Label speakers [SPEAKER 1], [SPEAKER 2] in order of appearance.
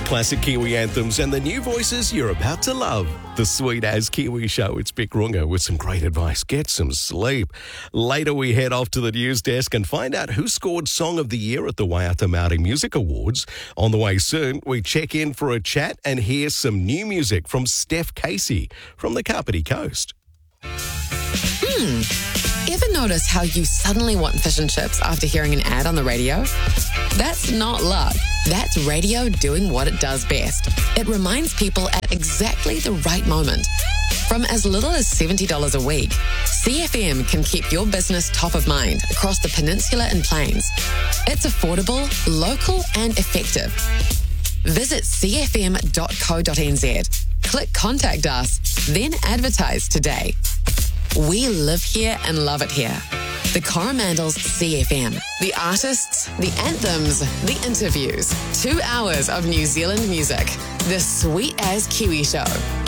[SPEAKER 1] classic Kiwi anthems and the new voices you're about to love. The Sweet As Kiwi Show. It's Beck Runga with some great advice. Get some sleep. Later, we head off to the news desk and find out who scored Song of the Year at the Waiata Māori Music Awards. On the way soon, we check in for a chat and hear some new music from Steph Casey from the Kapiti Coast.
[SPEAKER 2] Ever notice how you suddenly want fish and chips after hearing an ad on the radio? That's not luck. That's radio doing what it does best. It reminds people at exactly the right moment. From as little as $70 a week, CFM can keep your business top of mind across the peninsula and plains. It's affordable, local and effective. Visit cfm.co.nz. Click Contact Us, then advertise today. We live here and love it here. The Coromandels CFM. The artists, the anthems, the interviews. 2 hours of New Zealand music. The Sweet As Kiwi Show.